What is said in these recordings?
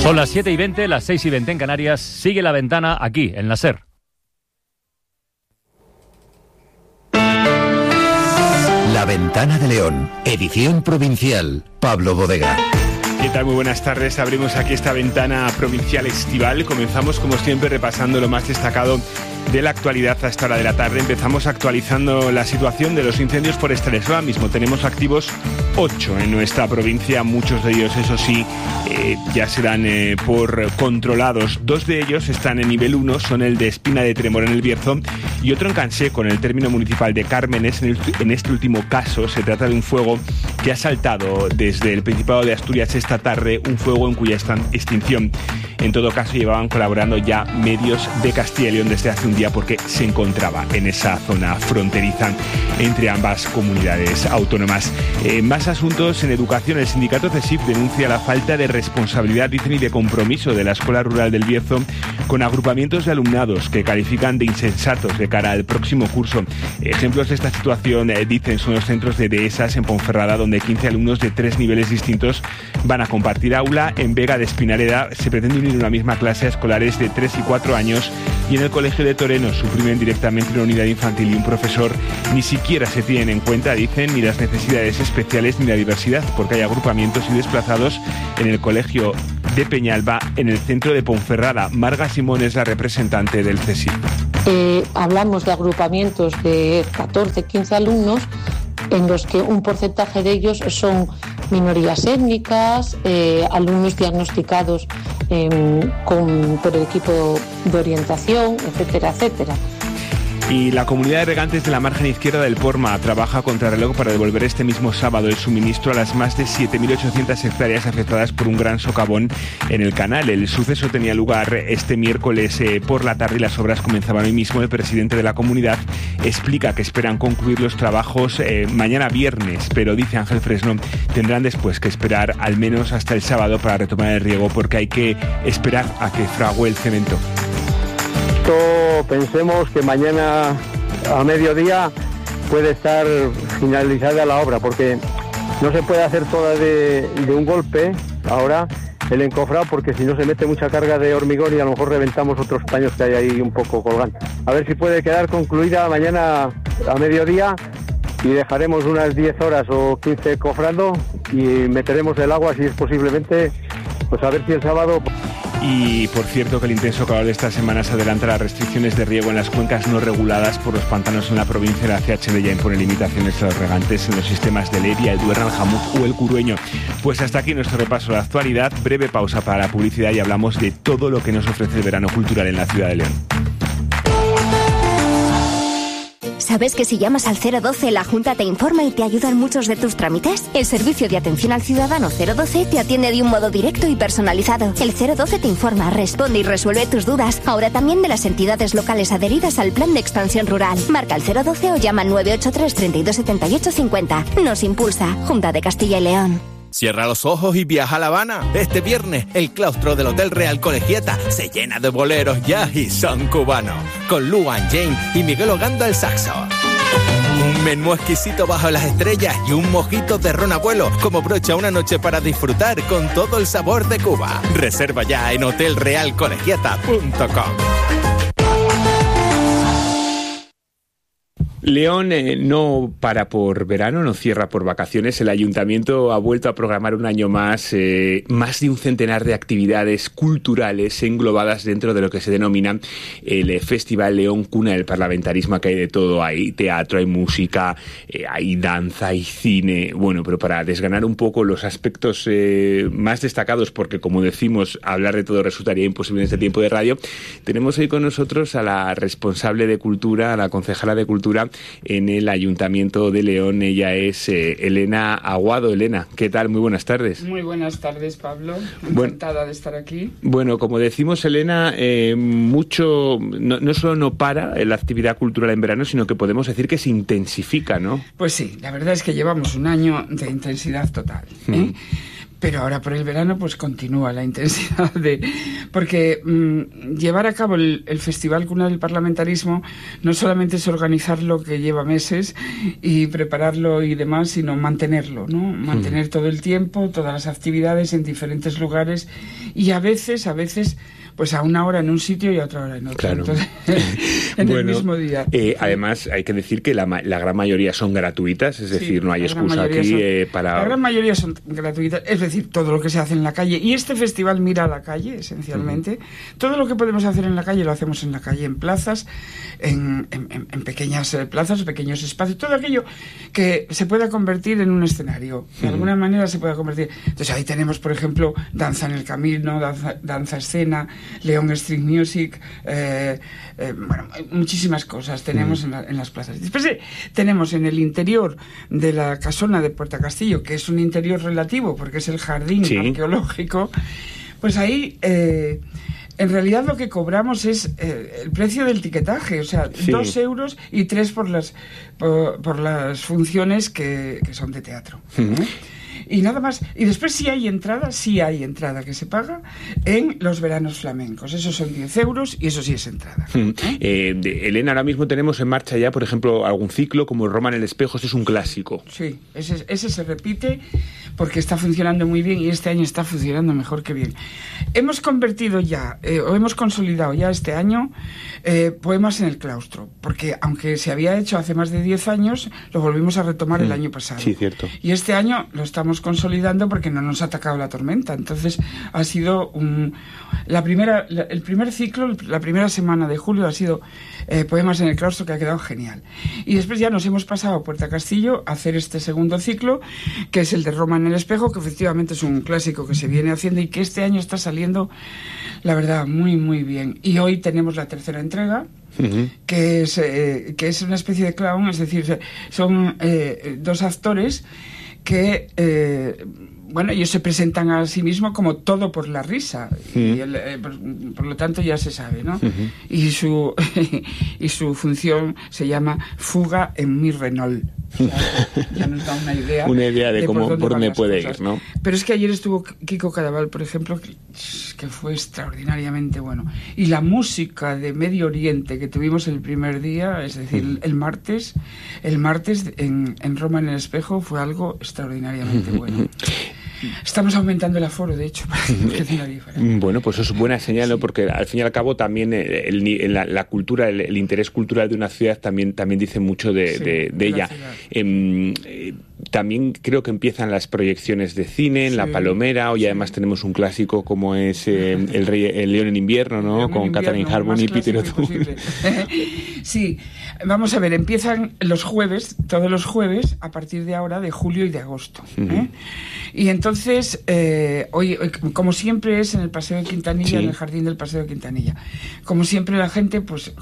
Son las 7:20, las 6:20 en Canarias. Sigue La Ventana aquí, en la SER. La Ventana de León, edición provincial, Pablo Bodega. ¿Qué tal? Muy buenas tardes. Abrimos aquí esta ventana provincial estival. Comenzamos, como siempre, repasando lo más destacado de la actualidad a esta hora de la tarde. Empezamos actualizando la situación de los incendios forestales. Ahora mismo tenemos activos 8 en nuestra provincia. Muchos de ellos, eso sí, ya serán por controlados. 2 de ellos están en nivel 1, son el de Espina de Tremor en el Bierzo y otro en Canseco, en el término municipal de Cármenes. En este último caso se trata de un fuego que ha saltado desde el Principado de Asturias esta tarde, un fuego en cuya extinción, en todo caso, llevaban colaborando ya medios de Castilla y León desde hace un día, porque se encontraba en esa zona fronteriza entre ambas comunidades autónomas. Más asuntos en educación. El sindicato CESIF denuncia la falta de responsabilidad, dicen, y de compromiso de la Escuela Rural del Bierzo con agrupamientos de alumnados que califican de insensatos de cara al próximo curso. Ejemplos de esta situación, dicen, son los centros de dehesas en Ponferrada, donde 15 alumnos de 3 niveles distintos van a compartir aula. En Vega de Espinareda se pretende unir una misma clase a escolares de 3 y 4 años, y en el Colegio de Toreno suprimen directamente una unidad infantil y un profesor. Ni siquiera se tienen en cuenta, dicen, ni las necesidades especiales ni la diversidad, porque hay agrupamientos y desplazados en el Colegio de Peñalba, en el centro de Ponferrada. Marga Simón es la representante del CESIF. Hablamos de agrupamientos de 14, 15 alumnos, en los que un porcentaje de ellos son minorías étnicas, alumnos diagnosticados por el equipo de orientación, etcétera, etcétera. Y la comunidad de regantes de la margen izquierda del Porma trabaja contra reloj para devolver este mismo sábado el suministro a las más de 7.800 hectáreas afectadas por un gran socavón en el canal. El suceso tenía lugar este miércoles por la tarde y las obras comenzaban hoy mismo. El presidente de la comunidad explica que esperan concluir los trabajos mañana viernes, pero, dice Ángel Fresno, tendrán después que esperar al menos hasta el sábado para retomar el riego, porque hay que esperar a que frague el cemento. Pensemos que mañana a mediodía puede estar finalizada la obra, porque no se puede hacer toda de un golpe ahora el encofrado, porque si no se mete mucha carga de hormigón y a lo mejor reventamos otros paños que hay ahí un poco colgantes. A ver si puede quedar concluida mañana a mediodía y dejaremos unas 10 horas o 15 cofrando y meteremos el agua, si es posiblemente, pues a ver si el sábado... Y, por cierto, que el intenso calor de esta semana se adelanta las restricciones de riego en las cuencas no reguladas por los pantanos en la provincia. La CHD ya impone limitaciones a los regantes en los sistemas de Leria, el Duerna, el Jamut o el Curueño. Pues hasta aquí nuestro repaso a la actualidad. Breve pausa para la publicidad y hablamos de todo lo que nos ofrece el verano cultural en la ciudad de León. ¿Sabes que si llamas al 012 la Junta te informa y te ayuda en muchos de tus trámites? El servicio de atención al ciudadano 012 te atiende de un modo directo y personalizado. El 012 te informa, responde y resuelve tus dudas. Ahora también de las entidades locales adheridas al Plan de Expansión Rural. Marca el 012 o llama al 983 32 78 50. Nos impulsa, Junta de Castilla y León. Cierra los ojos y viaja a La Habana. Este viernes, el claustro del Hotel Real Colegiata se llena de boleros jazz y son cubanos, con Luan James y Miguel Ogando el saxo. Un menú exquisito bajo las estrellas y un mojito de ron abuelo como brocha una noche para disfrutar con todo el sabor de Cuba. Reserva ya en hotelrealcolegiata.com. León no para por verano, no cierra por vacaciones. El ayuntamiento ha vuelto a programar un año más de un centenar de actividades culturales englobadas dentro de lo que se denomina el Festival León Cuna del Parlamentarismo, que hay de todo. Hay teatro, hay música, hay danza, hay cine. Bueno, pero para desgranar un poco los aspectos más destacados, porque, como decimos, hablar de todo resultaría imposible en este tiempo de radio, tenemos hoy con nosotros a la responsable de Cultura, a la concejala de Cultura en el Ayuntamiento de León. Ella es Elena Aguado. Elena, ¿qué tal? Muy buenas tardes. Muy buenas tardes, Pablo. Encantada de estar aquí. Bueno, como decimos, Elena, no solo no para la actividad cultural en verano, sino que podemos decir que se intensifica, ¿no? Pues sí, la verdad es que llevamos un año de intensidad total, Pero ahora por el verano pues continúa la intensidad porque llevar a cabo el Festival Cuna del Parlamentarismo no solamente es organizarlo, que lleva meses, y prepararlo y demás, sino mantenerlo, ¿no? Mantener todo el tiempo, todas las actividades en diferentes lugares, y a veces pues a una hora en un sitio y a otra hora en otro. Claro. Entonces, en el mismo día. Además, hay que decir que la gran mayoría son gratuitas, es decir, no hay excusa aquí para... La gran mayoría son gratuitas, es decir, todo lo que se hace en la calle. Y este festival mira a la calle, esencialmente. Todo lo que podemos hacer en la calle lo hacemos en la calle, en plazas, en pequeñas plazas, pequeños espacios, todo aquello que se pueda convertir en un escenario. De alguna manera se pueda convertir. Entonces ahí tenemos, por ejemplo, danza en el camino, danza escena, León Street Music, bueno, muchísimas cosas tenemos en las plazas. Después tenemos en el interior de la casona de Puerta Castillo, que es un interior relativo porque es el jardín arqueológico, pues ahí en realidad lo que cobramos es el precio del tiquetaje, o sea, 2 euros y 3 por las funciones que son de teatro. Y nada más. Y después sí hay entrada que se paga en los veranos flamencos. Esos son 10 euros y eso sí es entrada. Elena, ahora mismo tenemos en marcha ya, por ejemplo, algún ciclo como Roma en el Espejo. Este es un clásico. Sí, ese se repite porque está funcionando muy bien y este año está funcionando mejor que bien. Hemos convertido ya, o hemos consolidado ya este año Poemas en el Claustro, porque aunque se había hecho hace más de 10 años, lo volvimos a retomar el año pasado. Sí, cierto. Y este año lo estamos consolidando porque no nos ha atacado la tormenta. Entonces ha sido el primer ciclo, la primera semana de julio ha sido Poemas en el Claustro, que ha quedado genial. Y después ya nos hemos pasado a Puerta Castillo a hacer este segundo ciclo, que es el de Roma en el Espejo, que efectivamente es un clásico que se viene haciendo y que este año está saliendo, la verdad, muy muy bien. Y hoy tenemos la tercera entrega, que es una especie de clown, es decir, son 2 actores que bueno, ellos se presentan a sí mismos como todo por la risa y por lo tanto ya se sabe, ¿no? Y su función se llama Fuga en mi Renault. O sea, ya nos da una idea de cómo, por dónde puede ir, ¿no? Pero es que ayer estuvo Kiko Cadaval, por ejemplo, que fue extraordinariamente bueno. Y la música de Medio Oriente que tuvimos el primer día, es decir, el martes en Roma en el Espejo, fue algo extraordinariamente bueno. Estamos aumentando el aforo, de hecho, para que tenga diferencia. Bueno, pues eso es buena señal, ¿no? Porque al fin y al cabo también la cultura, el interés cultural de una ciudad también dice mucho de ella. También creo que empiezan las proyecciones de cine en La Palomera. Hoy además tenemos un clásico como es el León en invierno, ¿no? Con Katharine Hepburn y Peter O'Toole. Sí, vamos a ver, empiezan todos los jueves, a partir de ahora, de julio y de agosto. Y entonces, hoy, como siempre es en el Paseo de Quintanilla, en el jardín del Paseo de Quintanilla. Como siempre la gente, pues,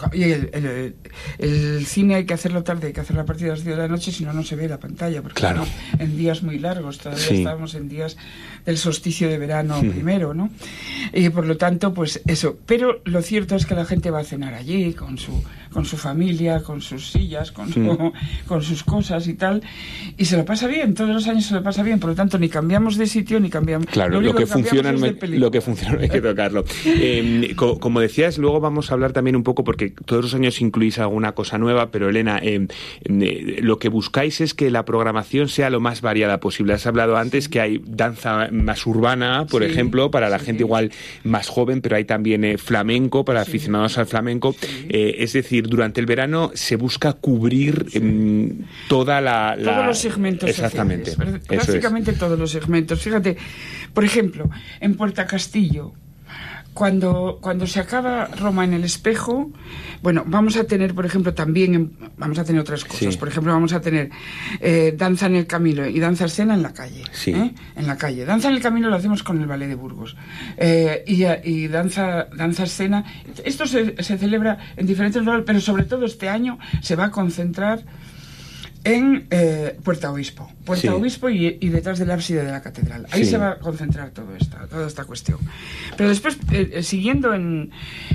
el cine hay que hacerlo tarde, hay que hacerlo a partir de las 10 de la noche, si no, no se ve la pantalla, porque estamos en días muy largos, todavía estábamos en días del solsticio de verano primero, ¿no? Y por lo tanto, pues eso. Pero lo cierto es que la gente va a cenar allí, con su familia, con sus sillas, con sus cosas y tal, y se lo pasa bien, todos los años se lo pasa bien, por lo tanto ni cambiamos de sitio ni cambiamos. Claro, lo que funciona hay que tocarlo. Como decías, luego vamos a hablar también un poco, porque todos los años incluís alguna cosa nueva, pero Elena, lo que buscáis es que la programación sea lo más variada posible. Has hablado antes que hay danza más urbana, por ejemplo, para la gente igual más joven, pero hay también flamenco, para aficionados al flamenco. Es decir, durante el verano se busca cubrir todos los segmentos. Exactamente. Sociales, prácticamente todos los segmentos. Fíjate, por ejemplo, en Puerta Castillo, cuando se acaba Roma en el Espejo, bueno, vamos a tener, por ejemplo, también vamos a tener otras cosas. Por ejemplo, vamos a tener danza en el camino y danza escena en la calle. En la calle. Danza en el camino lo hacemos con el Ballet de Burgos. Y danza escena. Esto se celebra en diferentes lugares, pero sobre todo este año se va a concentrar en Puerta Obispo. Puerta Obispo y detrás del ábside de la catedral. Ahí se va a concentrar toda esta cuestión. Pero después, siguiendo en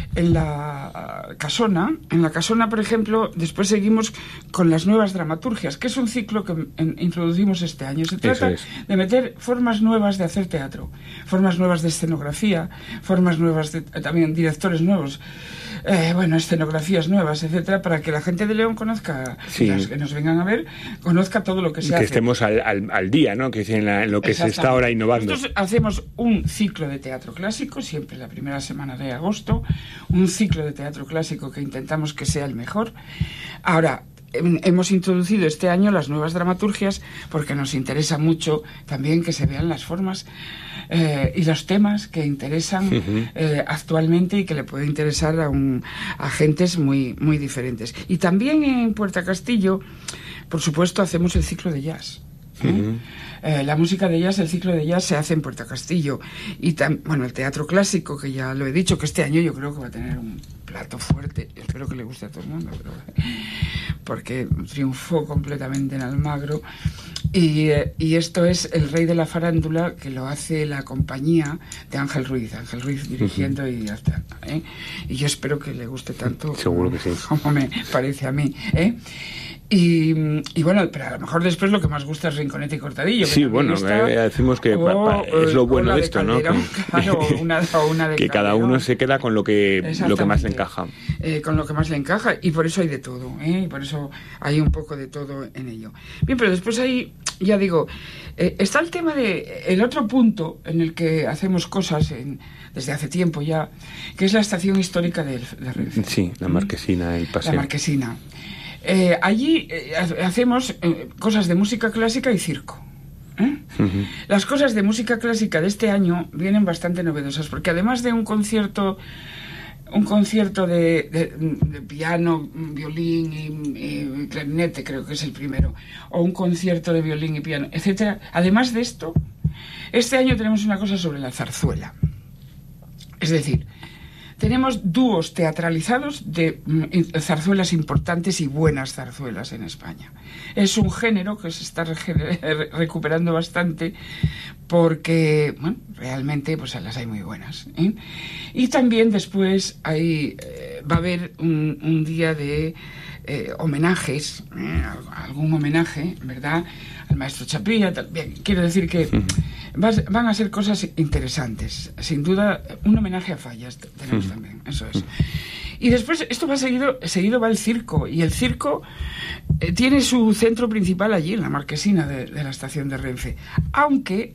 la Casona, por ejemplo, después seguimos con las nuevas dramaturgias, que es un ciclo que introducimos este año. Se trata de meter formas nuevas de hacer teatro, formas nuevas de escenografía, formas nuevas de también directores nuevos, escenografías nuevas, etcétera, para que la gente de León conozca, los que nos vengan a ver, conozca todo lo que se hace. Que estemos al día, ¿no? Que es en lo que se está ahora innovando. Nosotros hacemos un ciclo de teatro clásico, siempre la primera semana de agosto, un ciclo de teatro clásico que intentamos que sea el mejor. Ahora, hemos introducido este año las nuevas dramaturgias porque nos interesa mucho también que se vean las formas y los temas que interesan actualmente y que le puede interesar a gentes muy, muy diferentes. Y también en Puerta Castillo, por supuesto, hacemos el ciclo de jazz. La música de jazz, el ciclo de jazz se hace en Puerta Castillo. Y el teatro clásico, que ya lo he dicho, que este año yo creo que va a tener un plato fuerte. Espero que le guste a todo el mundo, porque triunfó completamente en Almagro. Y esto es El Rey de la Farándula, que lo hace la compañía de Ángel Ruiz dirigiendo y ya está, y yo espero que le guste tanto. Seguro que sí. Como me parece a mí, Y bueno, pero a lo mejor después lo que más gusta es Rinconete y Cortadillo. Sí, bueno, decimos que es lo bueno de esto, ¿no? Claro, una de que cada uno se queda con lo que más le encaja. Con lo que más le encaja, y por eso hay de todo, y por eso hay un poco de todo en ello. Bien, pero después hay, ya digo, está el tema el otro punto en el que hacemos cosas desde hace tiempo ya, que es la estación histórica de Renfe. Sí, la Marquesina, el paseo. La Marquesina. Allí hacemos cosas de música clásica y circo. Las cosas de música clásica de este año vienen bastante novedosas, porque además de un concierto de piano, violín y clarinete, creo que es el primero, o un concierto de violín y piano, etcétera. Además de esto, este año tenemos una cosa sobre la zarzuela. Es decir, tenemos dúos teatralizados de zarzuelas importantes y buenas zarzuelas en España. Es un género que se está recuperando bastante porque, realmente pues las hay muy buenas. Y también después va a haber un día de homenajes, algún homenaje, ¿verdad?, al maestro Chapilla. Bien, quiero decir que van a ser cosas interesantes. Sin duda, un homenaje a Fallas tenemos también, eso es. Y después, esto va seguido va el circo, y el circo tiene su centro principal allí, en la Marquesina de la estación de Renfe. Aunque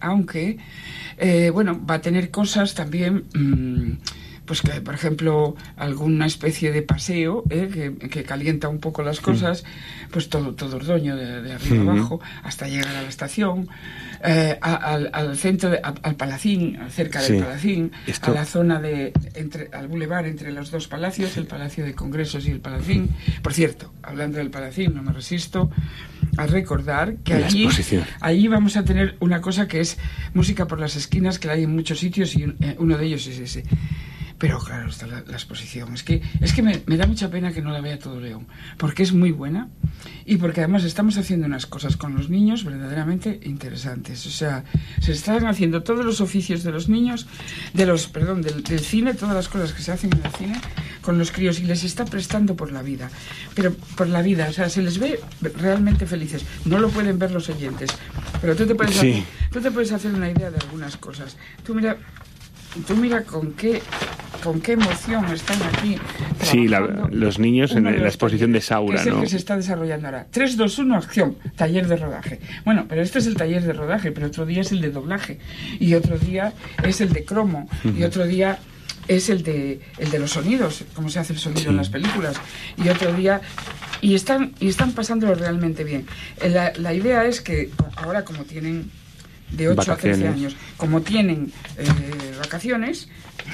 va a tener cosas también, pues que, por ejemplo, alguna especie de paseo que calienta un poco las cosas, pues todo Ordoño de arriba abajo hasta llegar a la estación, al centro, al Palacín, cerca del Palacín, a la zona al bulevar entre los dos palacios, el Palacio de Congresos y el Palacín. Por cierto, hablando del Palacín, no me resisto a recordar que allí vamos a tener una cosa que es música por las esquinas, que la hay en muchos sitios, y uno de ellos es ese. Pero claro, está la exposición. Es que me da mucha pena que no la vea todo León, porque es muy buena y porque además estamos haciendo unas cosas con los niños verdaderamente interesantes. O sea, se están haciendo todos los oficios de los niños, del cine, todas las cosas que se hacen en el cine con los críos, y les está prestando por la vida. Pero por la vida, o sea, se les ve realmente felices. No lo pueden ver los oyentes, pero tú te puedes hacer una idea de algunas cosas. Tú mira con qué emoción están aquí. Sí, los niños en la exposición de Saura, que es ¿no? el que se está desarrollando ahora. 3, 2, 1, acción. Taller de rodaje. Bueno, pero este es el taller de rodaje, pero otro día es el de doblaje, y otro día es el de cromo, y otro día es el de los sonidos, cómo se hace el sonido en las películas, y otro día... Y están pasándolo realmente bien. La idea es que ahora, como tienen de 8 a 13 años, como tienen vacaciones,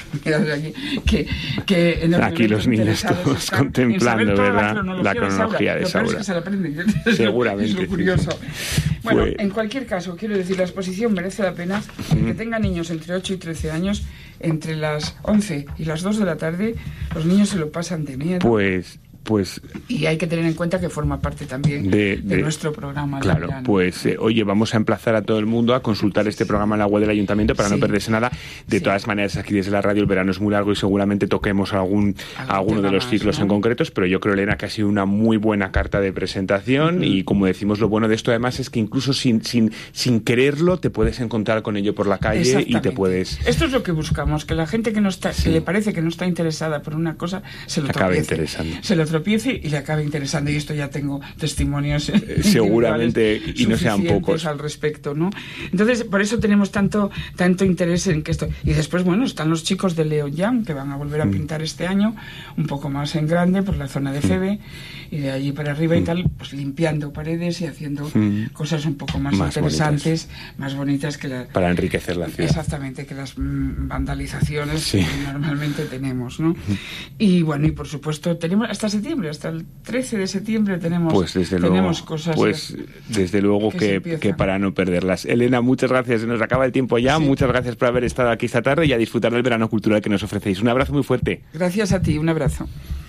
que en aquí los niños todos contemplando, ¿verdad?, la cronología de Saura. Seguramente. Es lo curioso. Bueno, en cualquier caso, quiero decir, la exposición merece la pena. Que tenga niños entre 8 y 13 años, entre las 11 y las 2 de la tarde, los niños se lo pasan de miedo. Pues Pues, y hay que tener en cuenta que forma parte también de nuestro programa. Claro, pues oye, vamos a emplazar a todo el mundo a consultar este programa en la web del Ayuntamiento para no perderse nada. De todas maneras, aquí desde la radio el verano es muy largo y seguramente toquemos alguno de los ciclos en concretos, pero yo creo, Elena, que ha sido una muy buena carta de presentación y, como decimos, lo bueno de esto además es que incluso sin quererlo te puedes encontrar con ello por la calle y te puedes... Esto es lo que buscamos, que la gente que no está, que le parece que no está interesada por una cosa, se lo tropiece y le acabe interesando, y esto ya tengo testimonios seguramente y no sean pocos al respecto, ¿no? Entonces, por eso tenemos tanto interés en que esto. Y después, bueno, están los chicos de León Jam, que van a volver a pintar este año un poco más en grande por la zona de Febe, y de allí para arriba y tal, pues limpiando paredes y haciendo cosas un poco más interesantes, más bonitas que para enriquecer la ciudad. Exactamente, que las vandalizaciones que normalmente tenemos, ¿no? Y bueno, y por supuesto tenemos hasta septiembre, hasta el 13 de septiembre tenemos cosas. Pues desde luego que para no perderlas. Elena, muchas gracias, se nos acaba el tiempo ya, muchas gracias por haber estado aquí esta tarde y a disfrutar del verano cultural que nos ofrecéis. Un abrazo muy fuerte. Gracias a ti, un abrazo.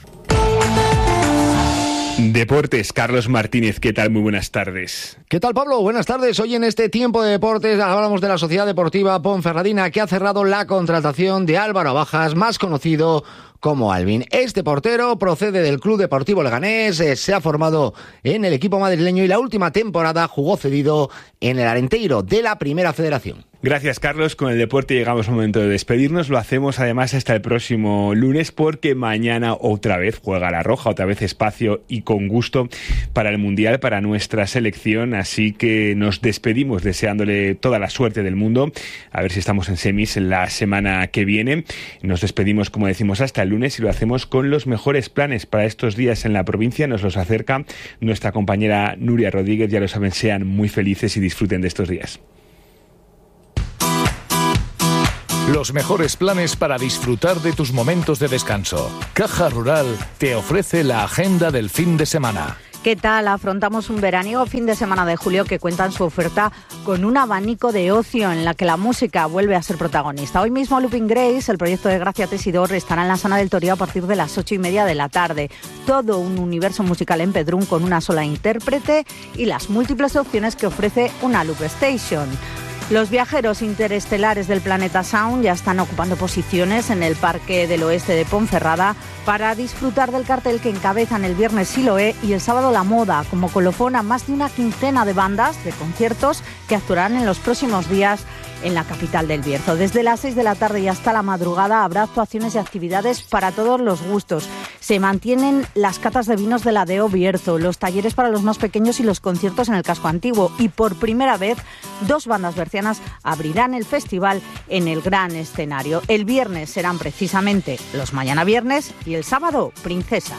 Deportes, Carlos Martínez, ¿qué tal? Muy buenas tardes. ¿Qué tal, Pablo? Buenas tardes. Hoy en este tiempo de deportes hablamos de la Sociedad Deportiva Ponferradina, que ha cerrado la contratación de Álvaro Bajas, más conocido como Alvin. Este portero procede del Club Deportivo Leganés, se ha formado en el equipo madrileño y la última temporada jugó cedido en el Arenteiro de la Primera Federación. Gracias, Carlos. Con el deporte llegamos al momento de despedirnos. Lo hacemos además hasta el próximo lunes, porque mañana otra vez juega la Roja, otra vez espacio y con gusto para el Mundial, para nuestra selección. Así que nos despedimos deseándole toda la suerte del mundo. A ver si estamos en semis la semana que viene. Nos despedimos, como decimos, hasta el lunes y lo hacemos con los mejores planes para estos días en la provincia. Nos los acerca nuestra compañera Nuria Rodríguez. Ya lo saben, sean muy felices y disfruten de estos días. Los mejores planes para disfrutar de tus momentos de descanso. Caja Rural te ofrece la agenda del fin de semana. ¿Qué tal? Afrontamos un veraniego fin de semana de julio que cuenta en su oferta con un abanico de ocio en la que la música vuelve a ser protagonista. Hoy mismo Looping Grace, el proyecto de Gracia Tesidor, estará en la Sana del Torío a partir de las 8:30 de la tarde. Todo un universo musical en Pedrún con una sola intérprete y las múltiples opciones que ofrece una Loop Station. Los viajeros interestelares del planeta Sound ya están ocupando posiciones en el Parque del Oeste de Ponferrada para disfrutar del cartel que encabezan el viernes Siloé y el sábado La Moda, como colofón a más de una quincena de bandas de conciertos que actuarán en los próximos días en la capital del Bierzo. Desde las 6 de la tarde y hasta la madrugada habrá actuaciones y actividades para todos los gustos. Se mantienen las catas de vinos de la DEO Bierzo, los talleres para los más pequeños y los conciertos en el casco antiguo. Y por primera vez, 2 bandas bercianas abrirán el festival en el gran escenario. El viernes serán precisamente los Mañana Viernes y el sábado Princesas.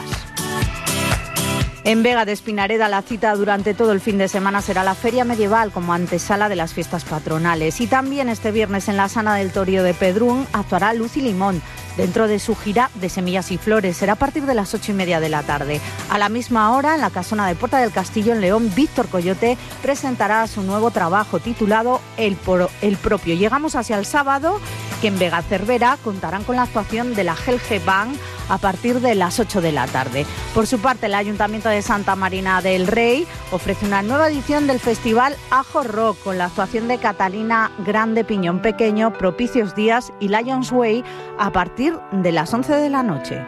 En Vega de Espinareda la cita durante todo el fin de semana será la Feria Medieval como antesala de las fiestas patronales. Y también este viernes en la Sana del Torío de Pedrún actuará Lucy Limón dentro de su gira de Semillas y Flores. Será a partir de las 8:30 de la tarde. A la misma hora, en la casona de Puerta del Castillo en León, Víctor Coyote presentará su nuevo trabajo titulado El Propio. Llegamos hacia el sábado, que en Vega Cervera contarán con la actuación de la Helge Band a partir de las 8 de la tarde. Por su parte, el Ayuntamiento de Santa Marina del Rey ofrece una nueva edición del festival Ajo Rock con la actuación de Catalina Grande Piñón Pequeño, Propicios Días y Lions Way a partir de las 11 de la noche.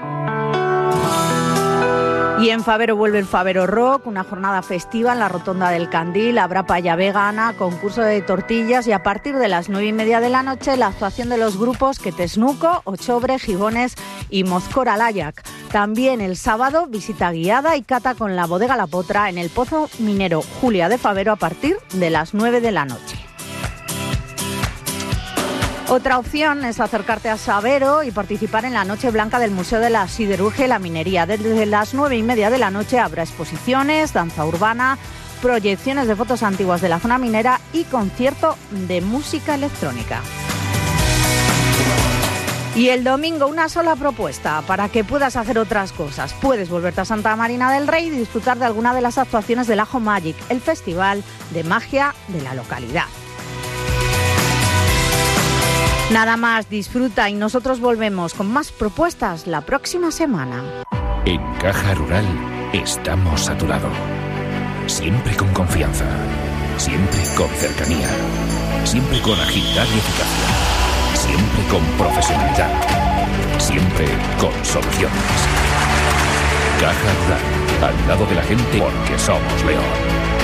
Y en Favero vuelve el Favero Rock, una jornada festiva en la Rotonda del Candil. Habrá paella vegana, concurso de tortillas y a partir de las 9:30 de la noche la actuación de los grupos Quetesnuco, Ochobre, Gigones y Mozcora Layak. También el sábado visita guiada y cata con la bodega La Potra en el Pozo Minero Julia de Favero a partir de las 9 de la noche. Otra opción es acercarte a Savero y participar en la Noche Blanca del Museo de la Siderurgia y la Minería. Desde las 9:30 de la noche habrá exposiciones, danza urbana, proyecciones de fotos antiguas de la zona minera y concierto de música electrónica. Y el domingo una sola propuesta para que puedas hacer otras cosas. Puedes volverte a Santa Marina del Rey y disfrutar de alguna de las actuaciones del Ajo Magic, el festival de magia de la localidad. Nada más, disfruta y nosotros volvemos con más propuestas la próxima semana. En Caja Rural estamos a tu lado. Siempre con confianza. Siempre con cercanía. Siempre con agilidad y eficacia. Siempre con profesionalidad. Siempre con soluciones. Caja Rural, al lado de la gente porque somos León.